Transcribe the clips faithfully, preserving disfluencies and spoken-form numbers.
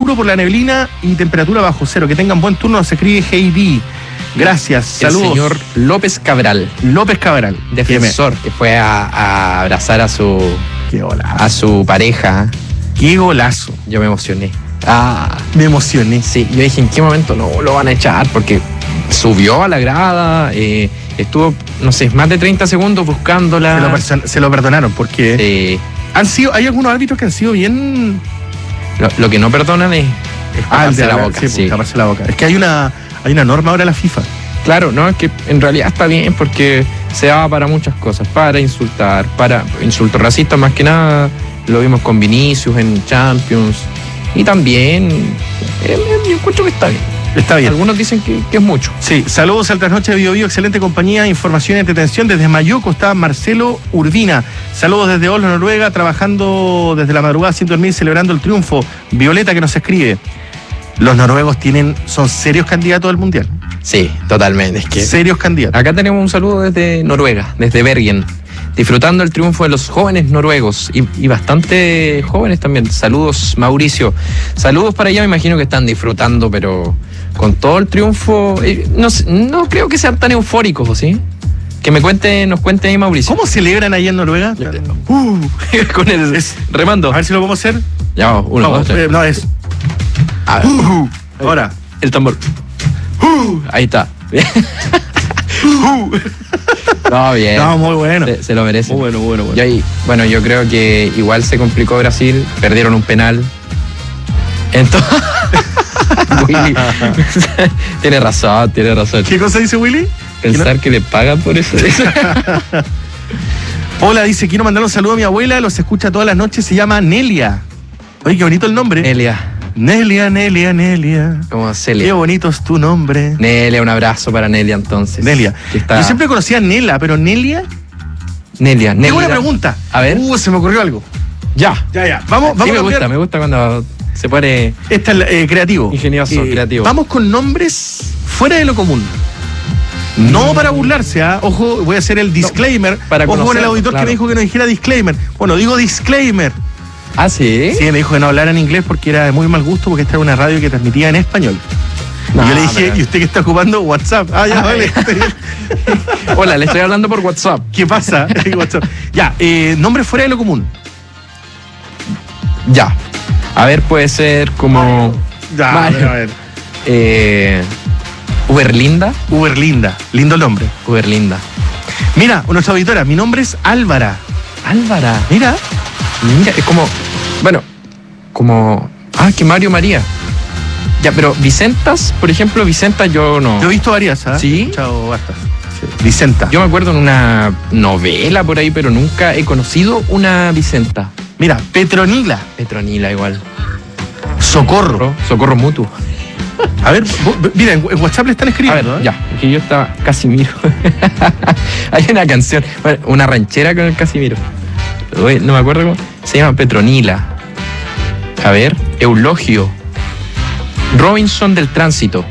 oscuro por la neblina y temperatura bajo cero. Que tengan buen turno, se escribe Heidi. Gracias, el saludos. señor López Cabral. López Cabral. Defensor, que fue a, a abrazar a su, Qué golazo. a su pareja. Qué golazo. Yo me emocioné. Ah, me emocioné. Sí, yo dije, ¿en qué momento no lo van a echar? Porque subió a la grada, eh, estuvo, no sé, más de treinta segundos buscándola. Se lo, person- se lo perdonaron porque Sí. han sido, hay algunos árbitros que han sido bien. Lo, lo que no perdonan es, es Ah, el taparse de la la- boca. sí, Sí. pues, taparse la boca. Es que hay una, hay una norma ahora en la FIFA. Claro, no, es que en realidad está bien porque se da para muchas cosas, para insultar, para insultos racistas más que nada, lo vimos con Vinicius en Champions, y también eh, yo encuentro que está bien. Está bien. Algunos dicen que, que es mucho. Sí, saludos al Trasnoche de Bio Bio, excelente compañía, información y entretención. Desde Mayuco está Marcelo Urbina. Saludos desde Oslo, Noruega, trabajando desde la madrugada sin dormir, celebrando el triunfo. Violeta que nos escribe. Los noruegos tienen, son serios candidatos al Mundial. Sí, totalmente. Es que serios candidatos. Acá tenemos un saludo desde Noruega, desde Bergen, disfrutando el triunfo de los jóvenes noruegos y, y bastante jóvenes también. Saludos, Mauricio. Saludos para allá, me imagino que están disfrutando, pero con todo el triunfo, eh, no, no creo que sean tan eufóricos, ¿o sí? Que me cuente, nos cuente ahí Mauricio. ¿Cómo celebran ahí en Noruega? Uh, con el Es- remando. A ver si lo podemos hacer. Ya vamos, uno, no, dos, tres. eh, no, es. A ver, Uh, ahora. el tambor. Uh, ahí está. Uh. No, bien. No, muy bueno. Se, se lo merece. Muy bueno, bueno, bueno. Yo ahí, bueno, yo creo que igual se complicó Brasil, perdieron un penal. Entonces, Willy, tiene razón, tiene razón. ¿Qué cosa dice Willy? Pensar que le pagan por eso. Hola, dice, quiero mandar un saludo a mi abuela, los escucha todas las noches, se llama Nelia. Oye, qué bonito el nombre. Nelia, Nelia, Nelia, Nelia. como Qué Celia. bonito es tu nombre. Nelia, un abrazo para Nelia entonces. Nelia. Que está- Yo siempre conocía a Nela, pero Nelia. Nelia, Nelia. Tengo una pregunta. A ver. Uh, se me ocurrió algo. Ya. Ya, ya. Vamos, vamos Sí, me a gusta, cambiar. me gusta cuando se pone Esta es eh, creativo. ingenioso, creativo. Vamos con nombres fuera de lo común. No para burlarse, ¿ah? Ojo, voy a hacer el disclaimer. para Ojo con el conocerlo, auditor claro. que me dijo que no dijera disclaimer. Bueno, digo disclaimer. Ah, sí. Sí, me dijo que no hablara en inglés porque era de muy mal gusto, porque esta era una radio que transmitía en español. No, y yo le dije, pero- ¿y usted que está ocupando WhatsApp? Ah, ya, Ah, vale. Hola, le estoy hablando por WhatsApp. ¿Qué pasa? WhatsApp. Ya, eh, nombre fuera de lo común. Ya. A ver, puede ser como. Ya, Mario. a ver. Eh, Uberlinda. Uberlinda. Lindo el nombre. Uberlinda. Mira, nuestra auditora, mi nombre es Álvara. Álvara. Mira. Mira, es como. Bueno, como. Ah, que Mario María. Ya, pero Vicentas, por ejemplo, Vicenta yo no. Yo he visto varias, ¿ah? ¿Sí? He escuchado hartas. Sí. Vicenta. Yo me acuerdo en una novela por ahí, pero nunca he conocido una Vicenta. Mira, Petronila. Petronila igual. Socorro. Socorro mutuo. A ver, vos- mira, en en WhatsApp le están A escribiendo. ver, ¿eh? ya, que yo estaba Casimiro. Hay una canción, bueno, una ranchera con el Casimiro. Uy, no me acuerdo cómo. Se llama Petronila. A ver, Eulogio. Robinson del Tránsito.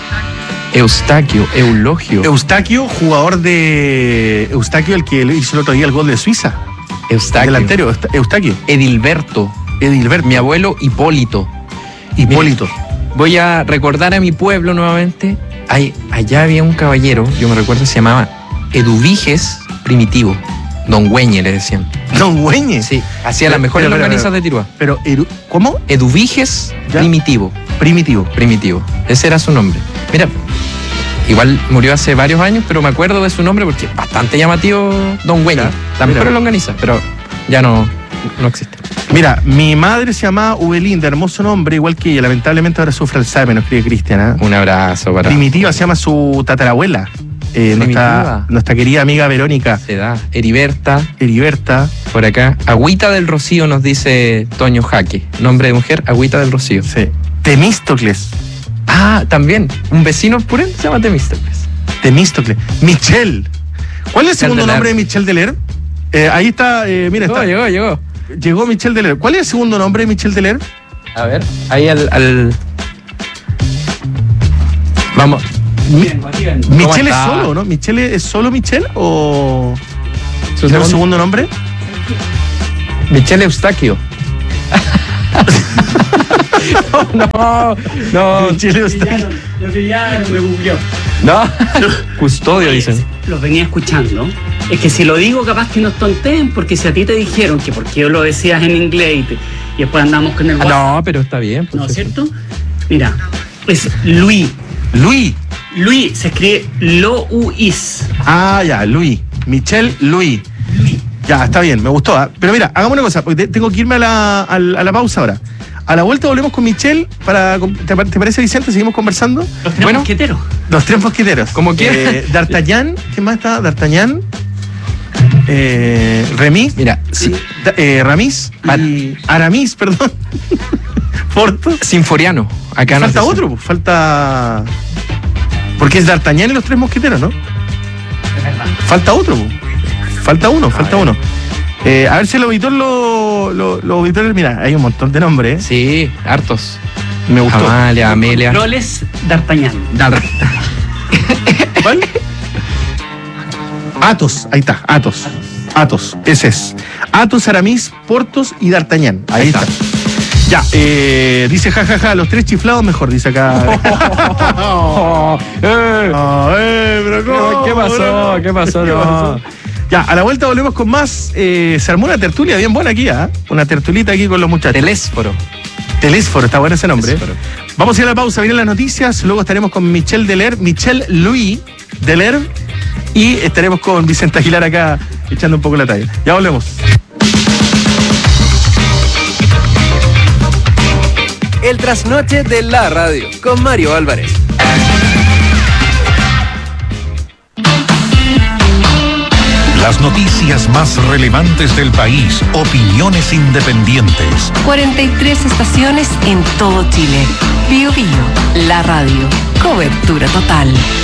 Eustaquio, Eulogio. Eustaquio, jugador de. Eustaquio, el que le hizo el otro día el gol de Suiza. Eustaquio. Delantero, Eusta- Eustaquio. Edilberto. Edilberto. Mi abuelo Hipólito. Hipólito. Voy a recordar a mi pueblo nuevamente. Ahí, allá había un caballero, yo me recuerdo, se llamaba Eduviges Primitivo. Don Güeñe le decían. Don Güeñe. Sí, hacía las Pero, mejores pero, longanizas pero, de Tirúa. Pero, Eru- ¿cómo? Eduviges ¿Ya? Primitivo. Primitivo. Primitivo. Ese era su nombre. Mira, igual murió hace varios años, pero me acuerdo de su nombre porque es bastante llamativo Don Güeñe. Ya, Las mira. mejores longanizas, pero ya no, no existe. Mira, mi madre se llamaba Ubelinda, hermoso nombre, igual que ella. Lamentablemente ahora sufre Alzheimer, nos escribe Cristian. ¿ah? Un abrazo para... Primitiva se llama su tatarabuela. Eh, nuestra, Primitiva. nuestra querida amiga Verónica Se da. Heriberta. Heriberta. Por acá, Agüita del Rocío nos dice Toño Jaque. Nombre de mujer, Agüita del Rocío. Sí. Temístocles. Ah, también. Un vecino por él se llama Temístocles. Temístocles. Michelle. ¿Cuál es el segundo Deler. nombre de Michelle Deler? Eh, ahí está, eh, mira, Llegó, está. llegó, llegó. Llegó Michelle Deler. ¿Cuál es el segundo nombre de Michelle Deler? A ver, ahí al... al... Vamos. Mi- ¿Cómo Michelle es está? solo, ¿no? ¿Michelle es solo Michelle o ¿Su tiene un segundo? segundo nombre? Michelle Eustaquio. no, no. Chile Style. Lo pillaron, me googleó. No, custodio dicen. Los venía escuchando. Es que si lo digo, capaz que nos tonteen, porque si a ti te dijeron que por qué lo decías en inglés y, te, y después andamos con el Ah, WhatsApp. no, pero está bien. Pues ¿No es eso. cierto? Mira, es Luis. Luis. Luis se escribe Louis. Ah, ya, Luis. Michelle Luis. Luis. Ya, está bien, me gustó. ¿eh? Pero mira, hagamos una cosa, porque te- tengo que irme a la, a la- a la pausa ahora. A la vuelta volvemos con Michelle. Para, ¿te, pa- te parece, Vicente? ¿Seguimos conversando? Los tres Bueno. mosqueteros. Los tres mosqueteros. Como quiera. Eh, D'Artagnan, ¿quién más está? D'Artagnan. Eh, Remy. Mira, sí. Da- eh, Ramis. Y Aramis, perdón. Porto. Sinforiano. Acá nos Falta dicen. otro, pues, falta. Porque es D'Artagnan y los tres mosqueteros, ¿no? Es verdad. Falta otro, pues. Falta uno, falta ver. uno. Eh, a ver si el auditor lo, lo, los auditores. Mira, hay un montón de nombres. ¿eh? Sí, hartos. Me gustó. Amalia, Amelia. Controles D'Artagnan. Dar- ¿Cuál? Athos, ahí está, Athos. Athos, ese es. Athos, Aramis, Portos y D'Artagnan. Ahí, Ahí está. está. Ya, eh, dice jajaja, ja, ja, los tres chiflados mejor, dice acá. Oh, eh. Ah, eh, pero ¿cómo? ¿Qué pasó? ¿Qué pasó? No. Ya, a la vuelta volvemos con más. Eh, se armó una tertulia bien buena aquí, ¿ah? Una tertulita aquí con los muchachos. Telésforo. Telésforo, está bueno ese nombre. ¿eh? Telésforo. Vamos a ir a la pausa, vienen las noticias, luego estaremos con Michelle Deler, Michelle Louis Deler, y estaremos con Vicente Aguilar acá echando un poco la talla. Ya volvemos. El trasnoche de la radio con Mario Álvarez. Las noticias más relevantes del país, opiniones independientes. cuarenta y tres estaciones en todo Chile. Bio Bio, la radio. Cobertura total.